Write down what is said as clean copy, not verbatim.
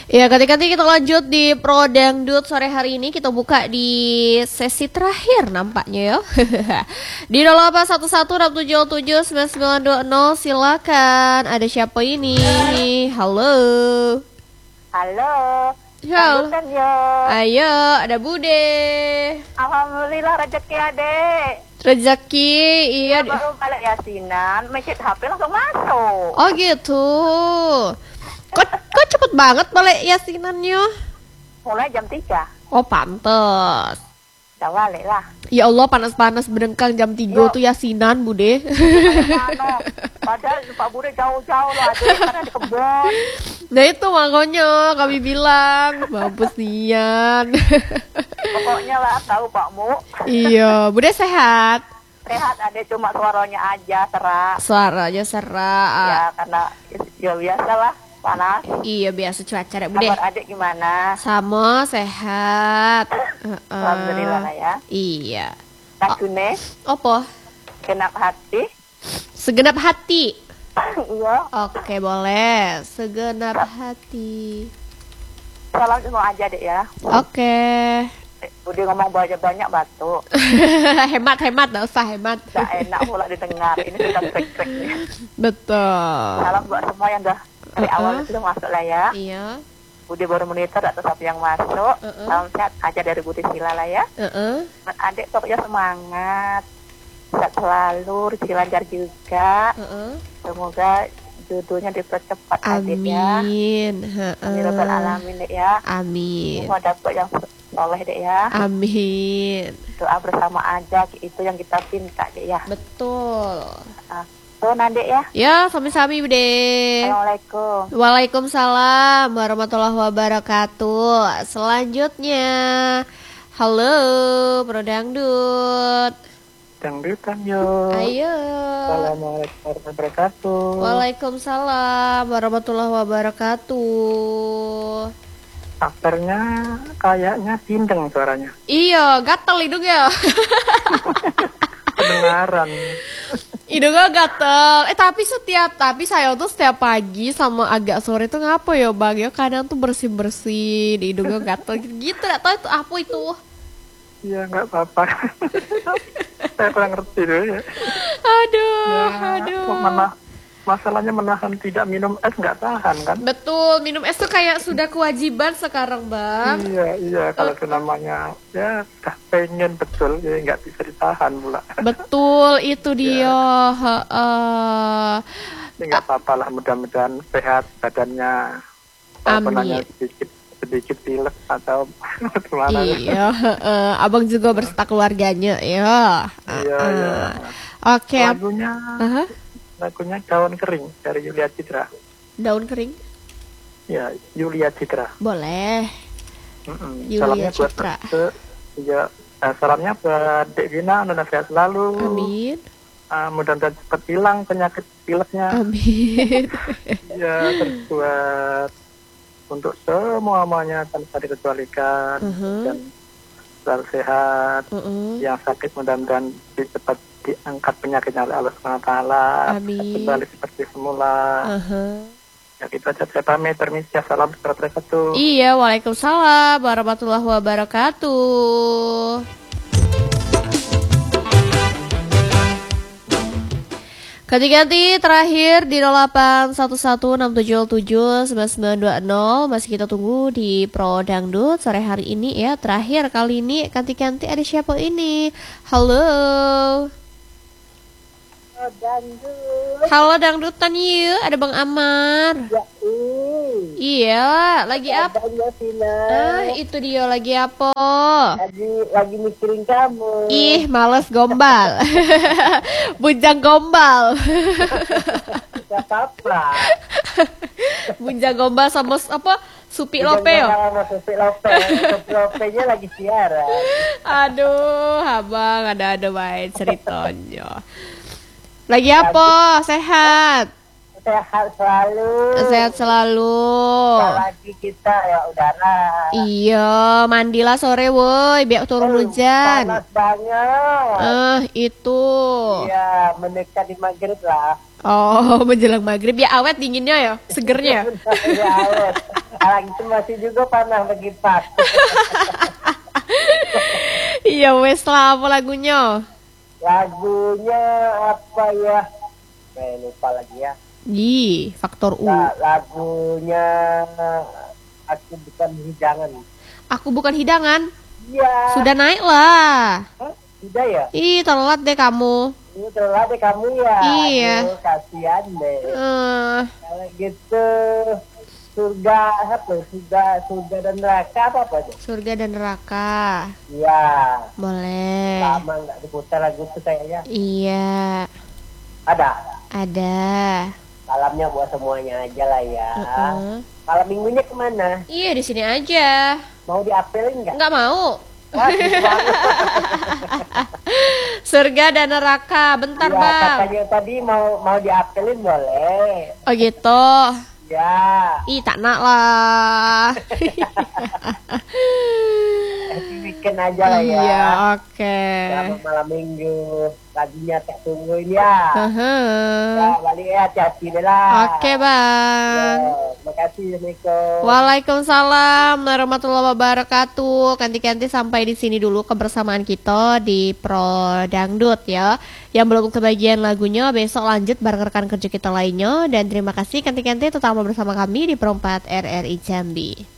Ya, ketika kita lanjut di Pro Dangdut sore hari ini, kita buka di sesi terakhir nampaknya ya. Di 0811677920, silakan. Ada siapa ini? Halo. Halo. Halo. Lanjutan yo. Ayo, ada Bude. Alhamdulillah rezeki adek. Rezeki, iya. Baru balik yasinan, mencet HP langsung masuk. Oh gitu. Kok cepet banget balik yasinannya? Mulai jam 3. Oh pantes. Udah balik lah. Ya Allah, panas-panas berengkang jam 3 Yo. tuh yasinan Bude. Mana? Padahal Pak Bude jauh-jauh loh adek, karena di kebun. Nah itu makanya kami bilang mampus Nian. Pokoknya lah tahu Pakmu. Iya, Bude sehat. Sehat adek, cuma suaranya aja serak. Suaranya serak. Ya karena ya biasa lah, panas. Iya, biasa cuaca deh Bude. Kabar adek gimana? Sama sehat. Alhamdulillah lah ya. Iya. Lagune Apa? kenap hati. Segenap hati. Iya. Oke, boleh. Segenap hati. Salam semua aja dek ya. Oke. Udah ngomong banyak batuk. Hemat, nggak usah hemat. Gak enak pula didengar. Ini sudah trek-trek nih. Betul. Salam buat semua yang udah dari awal sudah masuk lah ya. Iya. Budi baru monitor atau siapa yang masuk. Salam sehat aja dari Budi Sila lah ya. Buat adik pokoknya semangat. Sehat selalu, rezeki lancar juga. Semoga jodohnya dipercepat adik ya. Amin. Amin rabbal alamin dek ya. Amin. Semua dapat yang soleh dek ya. Amin. Doa bersama aja itu yang kita pinta dek ya. Betul. Tuh Nadek ya. Ya, sami-sami Bude. Assalamualaikum. Waalaikumsalam warahmatullahi wabarakatuh. Selanjutnya, halo Pro Dangdut. Dangdutan yo. Ayo. Assalamualaikum warahmatullahi wabarakatuh. Waalaikumsalam warahmatullahi wabarakatuh. Kabarnya kayaknya bindeng suaranya. Iya, gatel hidungnya. Kedengaran. Hidungnya gatel. Tapi saya tuh setiap pagi sama agak sore tuh ngapa ya Bang? Ya kadang tuh bersih-bersih di hidungnya gatel gitu. Gak tau itu apa itu. Iya nggak apa-apa. Saya kurang ngerti dulu ya. Aduh. Masalahnya menahan tidak minum es nggak tahan kan? Betul, minum es tuh kayak sudah kewajiban sekarang Bang. Iya kalau itu namanya ya udah pengen betul ya nggak bisa ditahan pula. Betul, itu dia. Ya nggak apa-apa lah, mudah-mudahan sehat badannya. Amin. Sedikit pilek atau gimana. Iya, abang juga berserta keluarganya ya. Iya. Oke. Lagunya Daun Kering dari Yulia Citra. Daun kering? Ya, Yulia Citra. Boleh. Salamnya Citra. Salamnya buat Dek Vina, Nona sehat selalu. Amin. Mudah-mudahan cepat hilang penyakit pileknya. Amin. Ya, terus buat untuk semuanya tanpa dikecualikan dan selalu sehat. Yang sakit mudah-mudahan cepat diangkat penyakitnya oleh Allah SWT. Amin. Kembali seperti semula. Ya gitu aja, saya pamit, permisi, assalamualaikum warahmatullahi wabarakatuh. Iya, waalaikumsalam warahmatullahi wabarakatuh. Ganti-ganti terakhir di 081167779920. Masih kita tunggu di Pro Dangdut sore hari ini ya. Terakhir kali ini ganti-ganti ada siapa ini? Halo. Halo Dangdutan yuk, ada Bang Amar. Iya, lagi apa? Itu dia lagi apa? Lagi mikirin kamu. Ih, males gombal. Bujang gombal. Gak apa-apa. Bujang gombal sama apa? Supi Lope yo. Supi Lope-nya lagi siaran. Aduh, abang ada baik ceritanya. Lagi apa? Sehat? sehat selalu. Sehat selalu. Apalagi kita ya udara. Iya, mandilah sore woi, biar turun hujan. Panas banget. Itu. Iya, mendekati maghrib lah. Oh, menjelang maghrib ya awet dinginnya ya, segernya. Ya awet. Sekarang itu masih juga panas bagi Pak. Iya, wes lah, apa lagunya? Lagunya apa ya? Lupa lagi ya. Faktor U. Lagunya Aku Bukan Hidangan. Aku Bukan Hidangan. Iya. Sudah naik lah. Hah? Sudah ya? Ih, telat deh kamu. Ini telat deh kamu ya. Iya. Aduh, kasihan deh. Kalau gitu surga apa? Surga dan neraka apa tuh? Surga dan neraka. Iya. Boleh. Lama nggak diputar lagu itu kayaknya. Iya. Ada. Malamnya buat semuanya aja lah ya. Malam minggunya kemana? Iya, di sini aja. Mau diapelin nggak? Nggak mau. Wah, Surga dan neraka. Bentar, ya, Bang. katanya tadi mau diapelin boleh. Oh gitu. Ya. Ih, tak nak lah. Weekend aja lah ya. Iya, oke. Selamat malam minggu. Laginya tak tungguin ya. Ya, balik ya, hati-hati deh lah. Oke, Bang. Ya, makasih, Assalamualaikum. Waalaikumsalam warahmatullahi wabarakatuh. Ganti-ganti sampai di sini dulu kebersamaan kita di Pro Dangdut ya. Yang belum kebagian lagunya besok lanjut bareng rekan kerja kita lainnya. Dan terima kasih ganti-ganti tetap bersama kami di Pro 4 RRI Jambi.